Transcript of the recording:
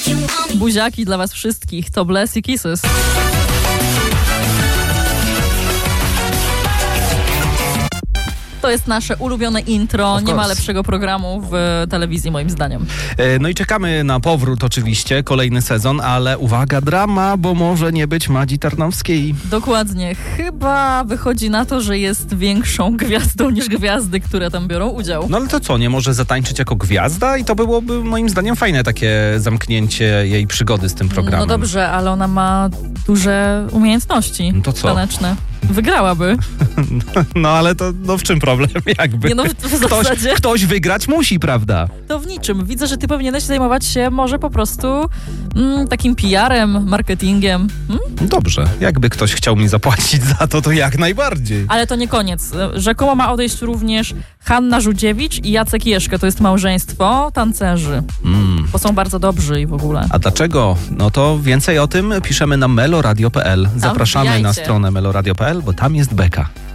Buziaki dla was wszystkich, to Bless You Kisses. To jest nasze ulubione intro. Nie ma lepszego programu w telewizji, moim zdaniem. No i czekamy na powrót oczywiście, kolejny sezon, ale uwaga, drama, bo może nie być Madzi Tarnowskiej. Dokładnie. Chyba wychodzi na to, że jest większą gwiazdą niż gwiazdy, które tam biorą udział. No ale to co, nie może zatańczyć jako gwiazda? I to byłoby moim zdaniem fajne takie zamknięcie jej przygody z tym programem. No dobrze, ale ona ma duże umiejętności taneczne. Wygrałaby. No ale to w czym problem? Jakby. Nie, no, w zasadzie... ktoś wygrać musi, prawda? To w niczym. Widzę, że ty powinieneś zajmować się może po prostu takim PR-em, marketingiem. Dobrze. Jakby ktoś chciał mi zapłacić za to jak najbardziej. Ale to nie koniec. Rzekomo ma odejść również Hanna Żółdziewicz i Jacek Jeszkę. To jest małżeństwo tancerzy. Bo są bardzo dobrzy i w ogóle. A dlaczego? No to więcej o tym piszemy na meloradio.pl. Zapraszamy na stronę meloradio.pl, bo tam jest beka.